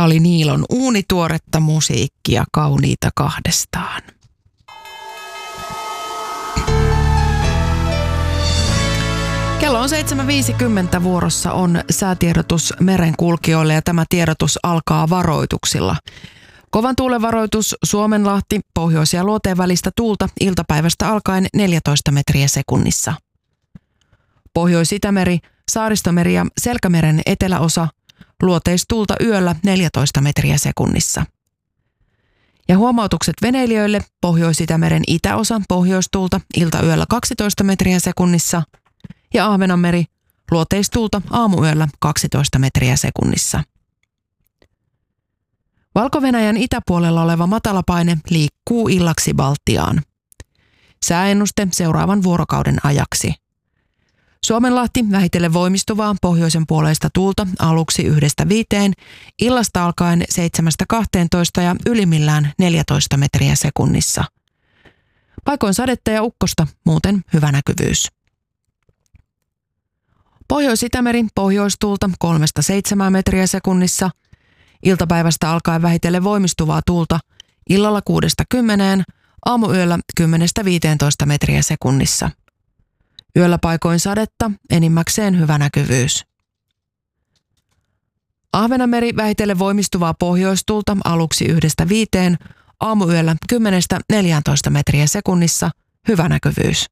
oli Niilon uunituoretta musiikkia kauniita kahdestaan. Kello on 7.50, vuorossa on säätiedotus merenkulkijoille ja tämä tiedotus alkaa varoituksilla. Kovan tuulen varoitus Suomenlahti, Pohjois- ja Luoteen välistä tuulta iltapäivästä alkaen 14 metriä sekunnissa. Pohjois-Itämeri, Saaristomeri ja Selkämeren eteläosa, luoteistuulta yöllä 14 metriä sekunnissa. Ja huomautukset veneilijöille, Pohjois-Itämeren itäosa, pohjoistuulta iltayöllä 12 metriä sekunnissa ja Ahvenanmeri, luoteistuulta aamuyöllä 12 metriä sekunnissa. Valko-Venäjän itäpuolella oleva matalapaine liikkuu illaksi Baltiaan. Sääennuste seuraavan vuorokauden ajaksi. Suomenlahti vähitellen voimistuvaa pohjoisen puoleista tuulta aluksi 1-5, illasta alkaen 7-12 ja ylimmillään 14 metriä sekunnissa. Paikoin sadetta ja ukkosta, muuten hyvä näkyvyys. Pohjois-Itämeri pohjoistuulta 3-7 metriä sekunnissa, iltapäivästä alkaen vähitellen voimistuvaa tuulta illalla 6-10, aamuyöllä 10-15 metriä sekunnissa. Yöllä paikoin sadetta, enimmäkseen hyvä näkyvyys. Ahvenanmeri vähitellen voimistuvaa pohjoistuulta aluksi 1-5, aamuyöllä 10-14 metriä sekunnissa, hyvä näkyvyys.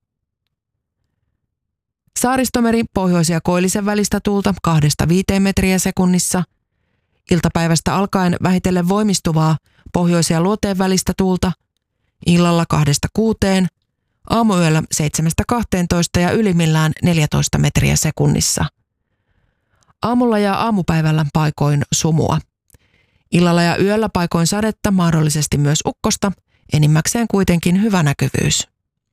Saaristomeri Pohjois- ja Koillisen välistä tuulta 2-5 metriä sekunnissa, iltapäivästä alkaen vähitellen voimistuvaa Pohjois- ja Luoteen välistä tuulta, illalla 2-6, aamuyöllä 7-12 ja ylimmillään 14 metriä sekunnissa. Aamulla ja aamupäivällä paikoin sumua. Illalla ja yöllä paikoin sadetta, mahdollisesti myös ukkosta, enimmäkseen kuitenkin hyvä näkyvyys.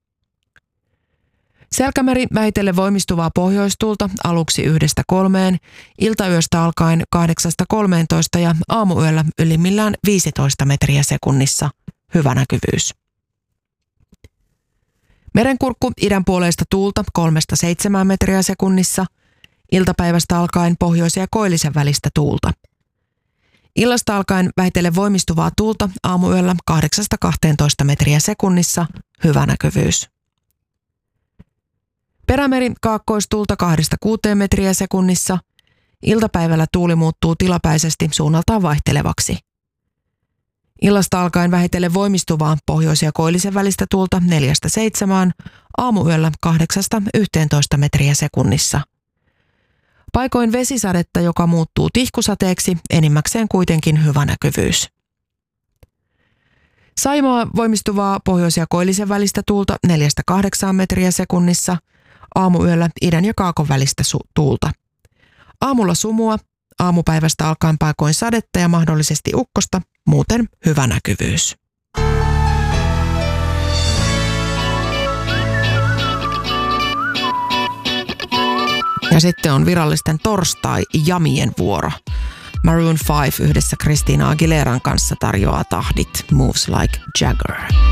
Selkämeri vähitellen voimistuvaa pohjoistuulta aluksi 1-3, iltayöstä alkaen 8-13 ja aamuyöllä ylimmillään 15 metriä sekunnissa, hyvä näkyvyys. Merenkurkku idänpuoleista tuulta 3-7 metriä sekunnissa, iltapäivästä alkaen Pohjois- ja Koillisen välistä tuulta. Illasta alkaen vähitellen voimistuvaa tuulta aamuyöllä 8-12 metriä sekunnissa, hyvä näkyvyys. Perämeri kaakkoistuulta 2-6 metriä sekunnissa, iltapäivällä tuuli muuttuu tilapäisesti suunnaltaan vaihtelevaksi. Illasta alkaen vähitellen voimistuvaa Pohjois- ja Koillisen välistä tuulta 4-7, aamuyöllä 8-11 metriä sekunnissa. Paikoin vesisadetta, joka muuttuu tihkusateeksi, enimmäkseen kuitenkin hyvä näkyvyys. Saimaa voimistuvaa Pohjois- ja Koillisen välistä tuulta 4-8 metriä sekunnissa, aamuyöllä idän ja kaakon välistä tuulta. Aamulla sumua, aamupäivästä alkaen paikoin sadetta ja mahdollisesti ukkosta, muuten hyvä näkyvyys. Ja sitten on virallisten torstai-jamien vuoro. Maroon 5 yhdessä Christina Aguileran kanssa tarjoaa tahdit Moves Like Jagger.